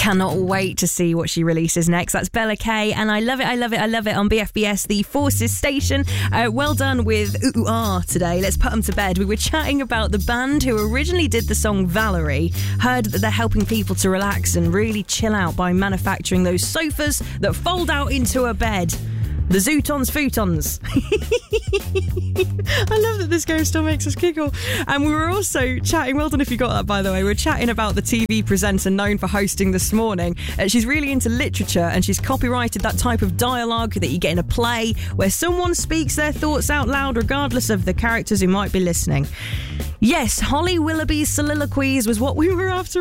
Cannot wait to see what she releases next. That's Bella K, and I love it on BFBS, the Forces station. Well done with Ooh Ah today. Let's put them to bed. We were chatting about the band who originally did the song Valerie, heard that they're helping people to relax and really chill out by manufacturing those sofas that fold out into a bed. The Zootons Futons. I love that this game still makes us giggle. And we were also chatting, well done if you got that, by the way, we were chatting about the TV presenter known for hosting This Morning. She's really into literature, and she's copyrighted that type of dialogue that you get in a play where someone speaks their thoughts out loud regardless of the characters who might be listening. Yes, Holly Willoughby's soliloquies was what we were after